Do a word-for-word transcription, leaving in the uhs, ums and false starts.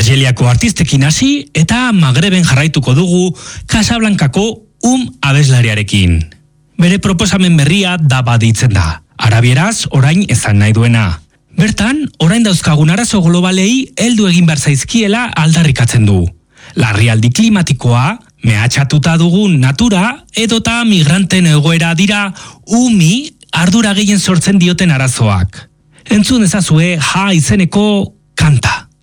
Argeliako artistekin hasi eta Magreben jarraituko dugu Casablancako Um abeslariarekin. Bere proposamen berria Daba deitzen da. Arabieraz orain esan nahi duena. Bertan, orain dauzkagun arazo globalei heldu egin behar zaizkiela aldarrikatzen du. Larrialdi klimatikoa, mehatxatuta dugun natura edota migranten egoera dira umi ardura gehien sortzen dioten arazoak. Entzun ezazue Ja izeneko kanta.